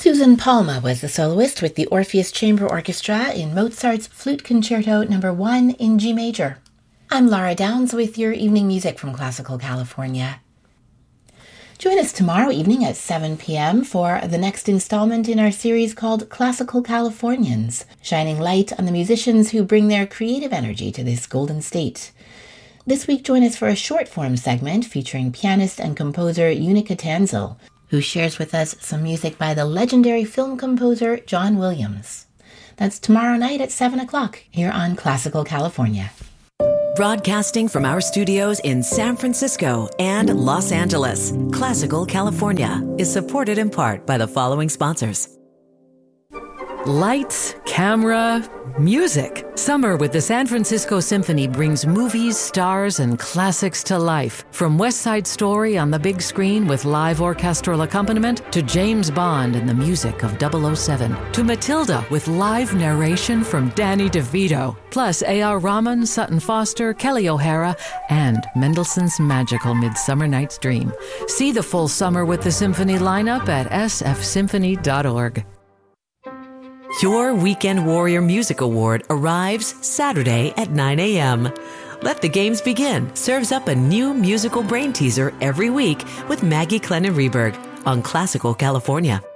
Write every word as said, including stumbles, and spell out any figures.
Susan Palma was the soloist with the Orpheus Chamber Orchestra in Mozart's Flute Concerto number one in G major. I'm Laura Downs with your evening music from Classical California. Join us tomorrow evening at seven p.m. for the next installment in our series called Classical Californians, shining light on the musicians who bring their creative energy to this golden state. This week, join us for a short-form segment featuring pianist and composer Unica Tanzel, who shares with us some music by the legendary film composer John Williams. That's tomorrow night at seven o'clock here on Classical California. Broadcasting from our studios in San Francisco and Los Angeles, Classical California is supported in part by the following sponsors. Lights, camera, music. Summer with the San Francisco Symphony brings movies, stars, and classics to life. From West Side Story on the big screen with live orchestral accompaniment to James Bond and the music of double oh seven to Matilda with live narration from Danny DeVito. Plus A R. Rahman, Sutton Foster, Kelly O'Hara, and Mendelssohn's magical Midsummer Night's Dream. See the full Summer with the Symphony lineup at s f symphony dot org. Your Weekend Warrior Music Award arrives Saturday at nine a.m. Let the Games Begin serves up a new musical brain teaser every week with Maggie Clennon Reberg on Classical California.